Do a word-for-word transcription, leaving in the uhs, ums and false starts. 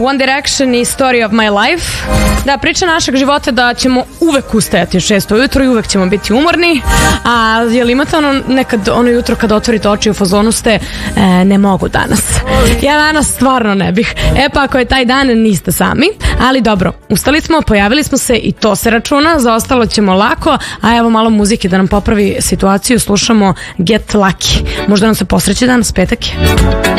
One Direction i Story of my life. Da, priča našeg života da ćemo uvek ustajati u šest ujutro i uvek ćemo biti umorni, a jel imate ono nekad ono jutro kad otvorite oči u fazonu ste e, ne mogu danas. Ja danas stvarno ne bih. E pa ako je taj dan niste sami, ali dobro, ustali smo, pojavili smo se i to se računa, za ostalo ćemo lako, a evo malo muzike da nam popravi situaciju, slušamo Get Lucky. Možda nam se posreći danas, petak je.